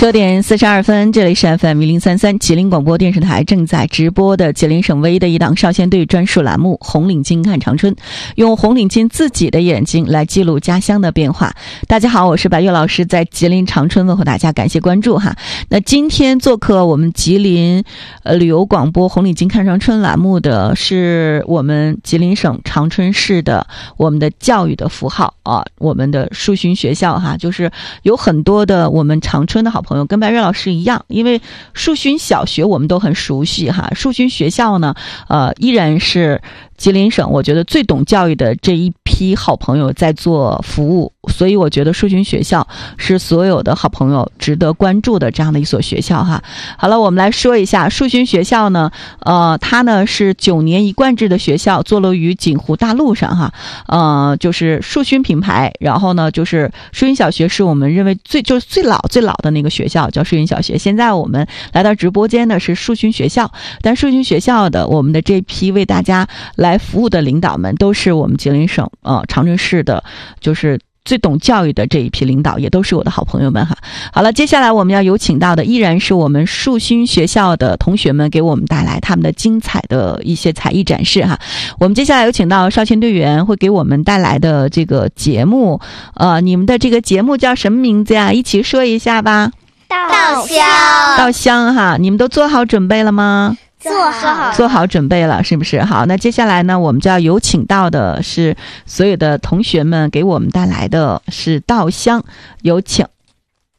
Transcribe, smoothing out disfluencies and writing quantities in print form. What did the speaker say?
10:42，这里是 FM1033吉林广播电视台正在直播的吉林省唯一的一档少先队专属栏目《红领巾看长春》，用红领巾自己的眼睛来记录家乡的变化。大家好，我是白月老师，在吉林长春问候大家，感谢关注哈。那今天做客我们吉林旅游广播《红领巾看长春》栏目的是我们吉林省长春市的我们的教育的符号啊，我们的树勋学校哈，就是有很多的我们长春的好朋友跟白月老师一样，因为树勋小学我们都很熟悉哈，树勋学校呢依然是吉林省我觉得最懂教育的这一批好朋友在做服务，所以我觉得树勋学校是所有的好朋友值得关注的这样的一所学校哈。好了，我们来说一下树勋学校呢，它呢是9年一贯制的学校，坐落于锦湖大路上哈，就是树勋品牌，然后呢就是树勋小学是我们认为最老的那个学校，叫树勋小学。现在我们来到直播间的是树勋学校，但树勋学校的我们的这批为大家来服务的领导们都是我们吉林省长春市的，就是最懂教育的这一批领导，也都是我的好朋友们哈。好了，接下来我们要有请到的依然是我们树勋学校的同学们给我们带来他们的精彩的一些才艺展示哈。我们接下来有请到少先队员会给我们带来的这个节目，你们的这个节目叫什么名字呀？一起说一下吧。稻香哈，你们都做好准备了吗？做好准备了，是不是？好，那接下来呢，我们就要有请到的是所有的同学们给我们带来的是稻香，有请。